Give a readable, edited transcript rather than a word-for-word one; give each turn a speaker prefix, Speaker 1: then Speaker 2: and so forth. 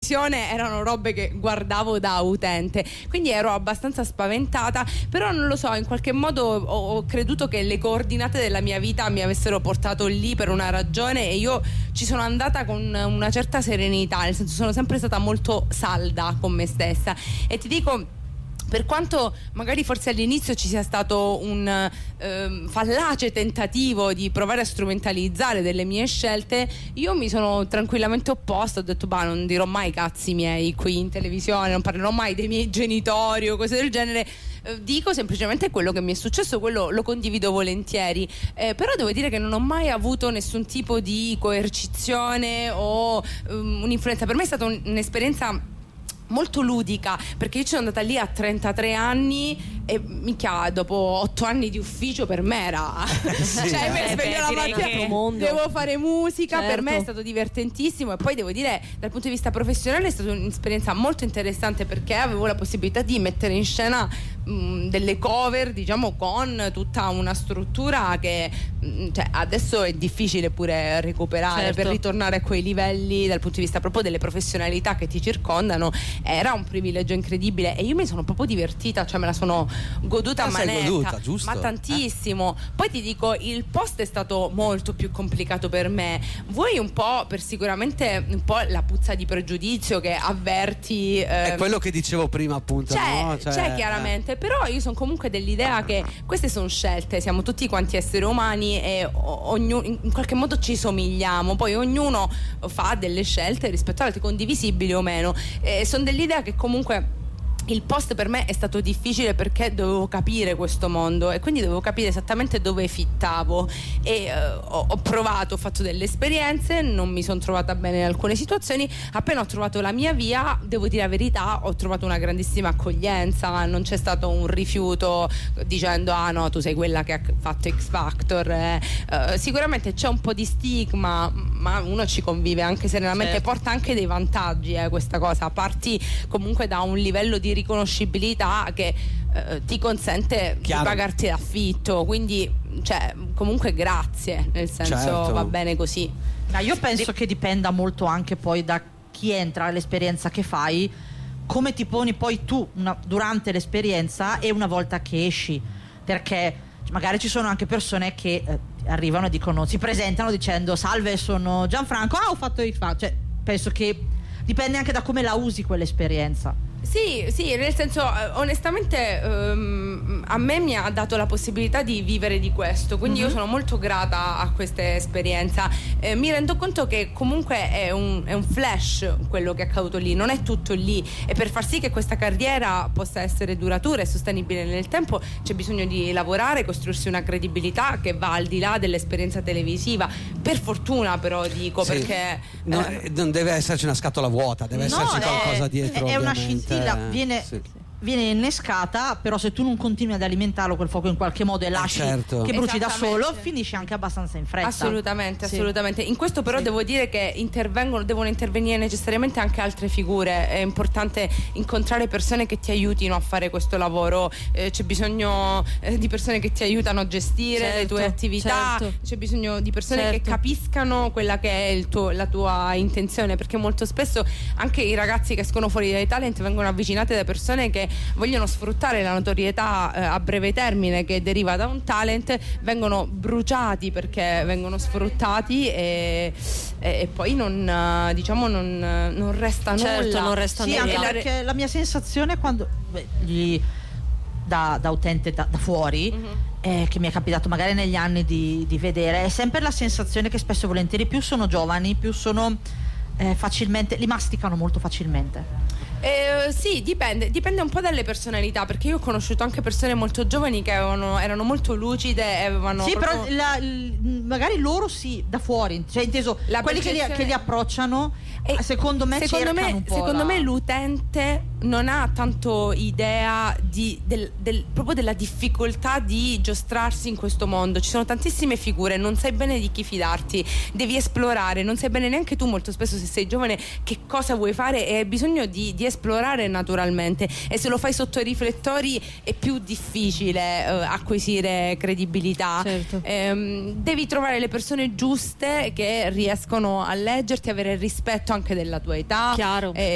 Speaker 1: comunicazione erano robe che guardavo da utente, quindi ero abbastanza spaventata, però non lo so, in qualche modo ho creduto che le coordinate della mia vita mi avessero portato lì per una ragione, e io ci sono andata con una certa serenità, nel senso sono sempre stata molto salda con me stessa. E ti dico, per quanto magari forse all'inizio ci sia stato un fallace tentativo di provare a strumentalizzare delle mie scelte, io mi sono tranquillamente opposta, ho detto bah, non dirò mai cazzi miei qui in televisione, non parlerò mai dei miei genitori o cose del genere, dico semplicemente quello che mi è successo, quello lo condivido volentieri, però devo dire che non ho mai avuto nessun tipo di coercizione o un'influenza. Per me è stata un'esperienza molto ludica, perché io ci sono andata lì a 33 anni e minchia, dopo 8 anni di ufficio per me era cioè mi sveglio la mattina, devo fare musica, certo. Per me è stato divertentissimo, e poi devo dire dal punto di vista professionale è stata un'esperienza molto interessante, perché avevo la possibilità di mettere in scena delle cover, diciamo, con tutta una struttura che cioè, adesso è difficile pure recuperare, certo. Per ritornare a quei livelli dal punto di vista proprio delle professionalità che ti circondano era un privilegio incredibile, e io mi sono proprio divertita, cioè me la sono goduta a manetta, ma tantissimo. Poi ti dico, il post è stato molto più complicato per me, vuoi un po' per sicuramente un po' la puzza di pregiudizio che avverti,
Speaker 2: è quello che dicevo prima, appunto,
Speaker 1: c'è chiaramente, però io sono comunque dell'idea che queste sono scelte, siamo tutti quanti esseri umani e ognuno in qualche modo ci somigliamo, poi ognuno fa delle scelte rispetto alle altre, condivisibili o meno, sono dell'idea che comunque il post per me è stato difficile perché dovevo capire questo mondo e quindi dovevo capire esattamente dove fittavo, e ho provato, ho fatto delle esperienze, non mi sono trovata bene in alcune situazioni. Appena ho trovato la mia via, devo dire la verità, ho trovato una grandissima accoglienza, non c'è stato un rifiuto dicendo ah no, tu sei quella che ha fatto X Factor, sicuramente c'è un po' di stigma, ma uno ci convive anche serenamente, certo. Porta anche dei vantaggi questa cosa, parti comunque da un livello di riconoscibilità che ti consente di pagarti l'affitto, quindi cioè comunque grazie, nel senso, certo. Va bene così.
Speaker 3: Io penso che dipenda molto anche poi da chi entra all'esperienza che fai, come ti poni poi tu durante l'esperienza e una volta che esci, perché magari ci sono anche persone che arrivano e dicono, si presentano dicendo salve, sono Gianfranco, ho fatto X Factor, cioè penso che dipende anche da come la usi quell'esperienza.
Speaker 1: Sì, nel senso, onestamente a me mi ha dato la possibilità di vivere di questo, quindi io sono molto grata a questa esperienza. Mi rendo conto che comunque è un flash quello che è accaduto lì, non è tutto lì, e per far sì che questa carriera possa essere duratura e sostenibile nel tempo c'è bisogno di lavorare, costruirsi una credibilità che va al di là dell'esperienza televisiva, per fortuna però dico, sì. Perché
Speaker 2: non deve esserci una scatola vuota, deve esserci qualcosa dietro,
Speaker 3: è una scintilla, viene innescata, però se tu non continui ad alimentarlo quel fuoco in qualche modo e lasci che bruci da solo, finisce anche abbastanza in fretta.
Speaker 1: Assolutamente. In questo però devo dire che devono intervenire necessariamente anche altre figure. È importante incontrare persone che ti aiutino a fare questo lavoro, c'è bisogno di persone che ti aiutano a gestire le tue attività, c'è bisogno di persone che capiscano quella che è la tua intenzione, perché molto spesso anche i ragazzi che escono fuori dai talent vengono avvicinati da persone che vogliono sfruttare la notorietà a breve termine che deriva da un talent, vengono bruciati perché vengono sfruttati e poi non resta nulla.
Speaker 3: Non resta nulla. Anche perché la mia sensazione quando da utente da fuori, che mi è capitato magari negli anni di vedere, è sempre la sensazione che spesso e volentieri più sono giovani, più sono facilmente, li masticano molto facilmente.
Speaker 1: Sì, dipende un po' dalle personalità, perché io ho conosciuto anche persone molto giovani che erano molto lucide e avevano
Speaker 3: però magari loro sì, da fuori, cioè inteso quelli che li approcciano, secondo me
Speaker 1: l'utente non ha tanto idea proprio della difficoltà di giostrarsi in questo mondo. Ci sono tantissime figure, non sai bene di chi fidarti, devi esplorare, non sai bene neanche tu molto spesso, se sei giovane, che cosa vuoi fare, e hai bisogno di esplorare naturalmente, e se lo fai sotto i riflettori è più difficile acquisire credibilità.
Speaker 4: Certo.
Speaker 1: Devi trovare le persone giuste che riescono a leggerti, avere il rispetto anche della tua età.
Speaker 4: Chiaro.